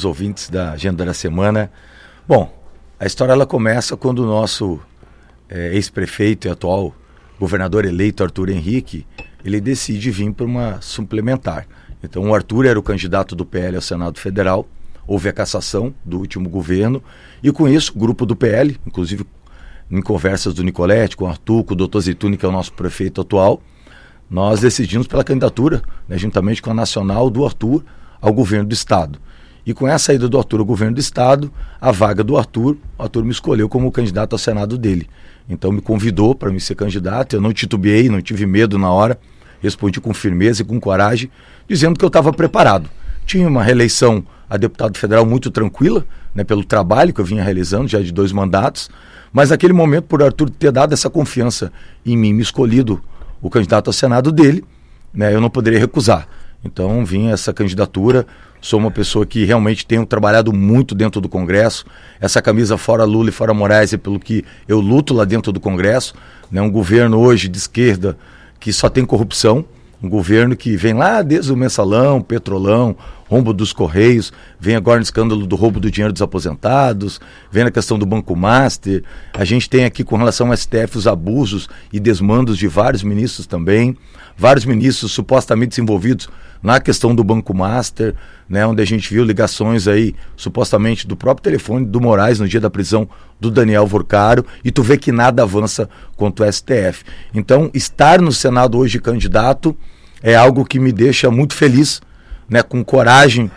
os ouvintes da Agenda da Semana. Bom, a história ela começa quando o nosso ex-prefeito e atual governador eleito, Arthur Henrique, ele decide vir para uma suplementar. Então o Arthur era o candidato do PL ao Senado Federal, houve a cassação do último governo, e com isso o grupo do PL, inclusive em conversas do Nicoletti, com o Arthur, com o doutor Zeytuni, que é o nosso prefeito atual, nós decidimos pela candidatura, juntamente com a nacional do Arthur, ao governo do Estado. E com essa ida do Arthur ao governo do Estado, a vaga do Arthur, o Arthur me escolheu como candidato ao Senado dele. Então me convidou para me ser candidato, eu não titubeei, não tive medo na hora, respondi com firmeza e com coragem, dizendo que eu estava preparado. Tinha uma reeleição a deputado federal muito tranquila, pelo trabalho que eu vinha realizando, já de 2 mandatos, mas naquele momento, por Arthur ter dado essa confiança em mim, me escolhido o candidato ao Senado dele, eu não poderia recusar. Então vinha essa candidatura, sou uma pessoa que realmente tenho trabalhado muito dentro do Congresso, essa camisa fora Lula e fora Moraes é pelo que eu luto lá dentro do Congresso, um governo hoje de esquerda que só tem corrupção, um governo que vem lá desde o Mensalão, Petrolão, rombo dos Correios, vem agora no escândalo do roubo do dinheiro dos aposentados, vem na questão do Banco Master, a gente tem aqui com relação ao STF os abusos e desmandos de vários ministros também, vários ministros supostamente envolvidos na questão do Banco Master, onde a gente viu ligações aí, supostamente do próprio telefone do Moraes no dia da prisão do Daniel Vorcaro, e tu vê que nada avança quanto o STF. Então, estar no Senado hoje candidato é algo que me deixa muito feliz, com coragem,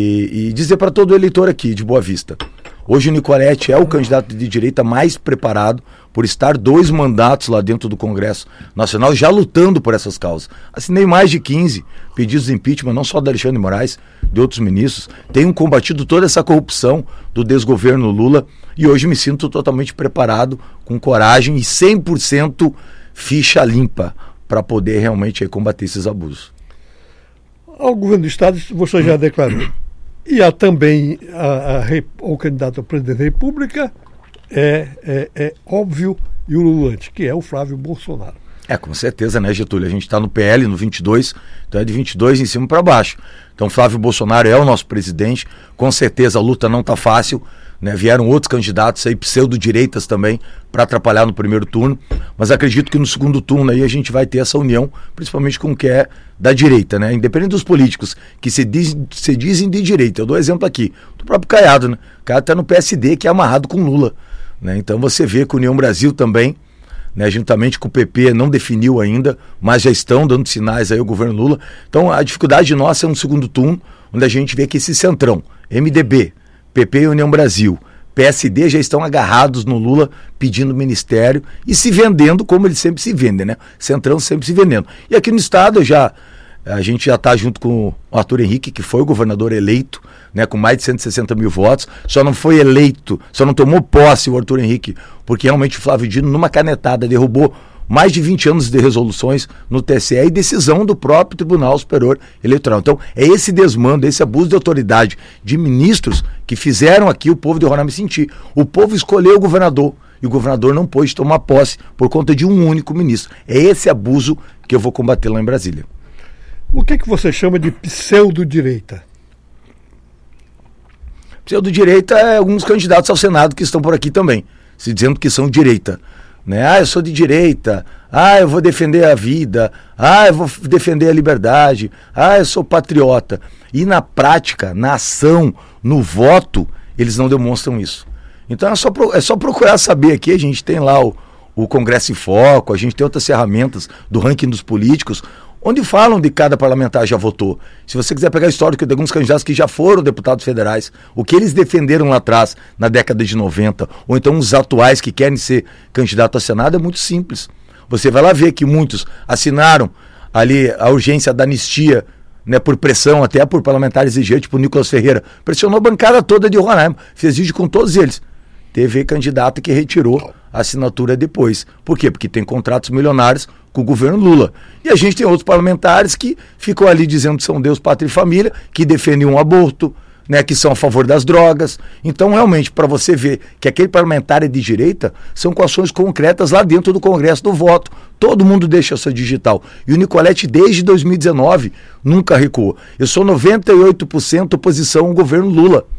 e dizer para todo eleitor aqui de Boa Vista, hoje o Nicoletti é o candidato de direita mais preparado por estar 2 mandatos lá dentro do Congresso Nacional, já lutando por essas causas. Assinei mais de 15 pedidos de impeachment, não só da Alexandre de Moraes, de outros ministros. Tenho combatido toda essa corrupção do desgoverno Lula e hoje me sinto totalmente preparado, com coragem e 100% ficha limpa para poder realmente combater esses abusos. Ao governo do Estado, você já declarou. E há também o candidato a presidente da República, é óbvio e ululante, que é o Flávio Bolsonaro. Com certeza, Getúlio? A gente está no PL, no 22, então é de 22 em cima para baixo. Então Flávio Bolsonaro é o nosso presidente, com certeza a luta não está fácil, vieram outros candidatos aí, pseudo-direitas também, para atrapalhar no primeiro turno, mas acredito que no segundo turno aí a gente vai ter essa união, principalmente com o que é da direita, independente dos políticos que se dizem de direita. Eu dou exemplo aqui, do próprio Caiado, O Caiado está no PSD, que é amarrado com Lula, Então você vê que a União Brasil também, juntamente com o PP, não definiu ainda, mas já estão dando sinais aí ao governo Lula. Então a dificuldade nossa é um segundo turno, onde a gente vê que esse centrão, MDB, PP e União Brasil, PSD já estão agarrados no Lula pedindo ministério e se vendendo como eles sempre se vendem, Centrão sempre se vendendo. E aqui no estado a gente já está junto com o Arthur Henrique, que foi o governador eleito, com mais de 160 mil votos, só não foi eleito, só não tomou posse o Arthur Henrique, porque realmente o Flávio Dino, numa canetada, derrubou mais de 20 anos de resoluções no TSE e decisão do próprio Tribunal Superior Eleitoral. Então, é esse desmando, esse abuso de autoridade de ministros que fizeram aqui o povo de Roraima sentir. O povo escolheu o governador e o governador não pôde tomar posse por conta de um único ministro. É esse abuso que eu vou combater lá em Brasília. O que você chama de pseudo-direita? Pseudo-direita é alguns candidatos ao Senado que estão por aqui também, se dizendo que são direita. Eu sou de direita, eu vou defender a vida, eu vou defender a liberdade, eu sou patriota. E na prática, na ação, no voto, eles não demonstram isso. Então é só procurar saber aqui, a gente tem lá o Congresso em Foco, a gente tem outras ferramentas do ranking dos políticos, onde falam de cada parlamentar já votou. Se você quiser pegar a histórico de alguns candidatos que já foram deputados federais, o que eles defenderam lá atrás, na década de 90, ou então os atuais que querem ser candidato a Senado, é muito simples. Você vai lá ver que muitos assinaram ali a urgência da anistia, por pressão, até por parlamentares exigentes, tipo o Nicolas Ferreira, pressionou a bancada toda de Roraima, fez vídeo com todos eles. Teve candidato que retirou a assinatura depois. Por quê? Porque tem contratos milionários com o governo Lula. E a gente tem outros parlamentares que ficam ali dizendo que são Deus, pátria e família, que defendem um aborto, que são a favor das drogas. Então, realmente, para você ver que aquele parlamentar é de direita, são com ações concretas lá dentro do Congresso do voto. Todo mundo deixa essa digital. E o Nicoletti, desde 2019, nunca recuou. Eu sou 98% oposição ao governo Lula.